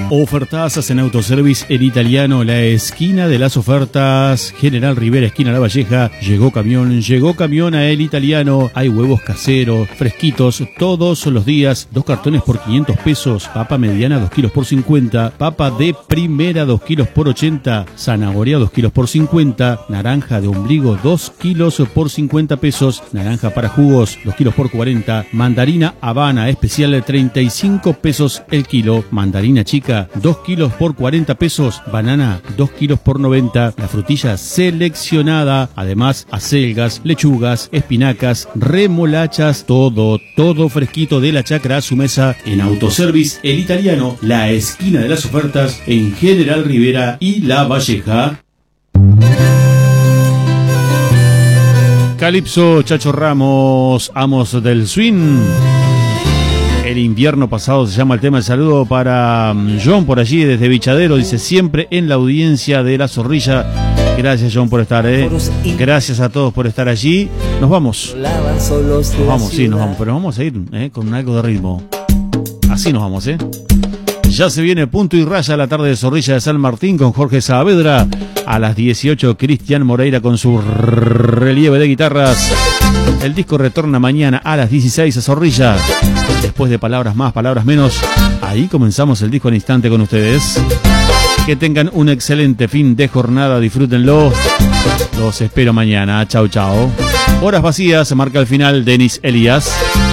Ofertazas en Autoservice El Italiano, la esquina de las ofertas. General Rivera, esquina La Valleja. Llegó camión a El Italiano. Hay huevos caseros, fresquitos, todos los días. 2 cartones por 500 pesos. Papa mediana 2 kilos por 50. Papa de primera 2 kilos por 80. Zanahoria 2 kilos por 50. Naranja de ombligo 2 kilos por 50 pesos. Naranja para jugos 2 kilos por 40. Mandarina Habana especial 35 pesos el kilo. Mandarina chica 2 kilos por 40 pesos, banana 2 kilos por 90, la frutilla seleccionada, además acelgas, lechugas, espinacas, remolachas, todo fresquito de la chacra a su mesa en Autoservice El Italiano, la esquina de las ofertas en General Rivera y La Valleja. Calipso, Chacho Ramos, amos del swing. El invierno pasado se llama el tema. El saludo para John por allí desde Bichadero. Dice siempre en la audiencia de La Zorrilla. Gracias John por estar, Gracias a todos por estar allí. Nos vamos. Nos vamos, pero vamos a ir con algo de ritmo. Así nos vamos, Ya se viene Punto y Raya, la tarde de Zorrilla de San Martín con Jorge Saavedra. A las 18, Cristian Moreira con su relieve de guitarras. El disco retorna mañana a las 16 a Zorrilla. Después de Palabras Más, Palabras Menos, ahí comenzamos el disco al instante con ustedes. Que tengan un excelente fin de jornada, disfrútenlo. Los espero mañana. Chau, chau. Horas vacías, marca el final Denis Elías.